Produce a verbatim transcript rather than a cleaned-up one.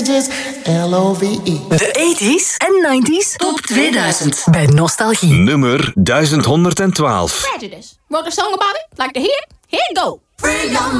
L O V E. De tachtiger en negentiger top tweeduizend bij Nostalgie. Nummer duizend honderdtwaalf. Prejudice. Wrote a song about it, like to hear it? Here it go. Free your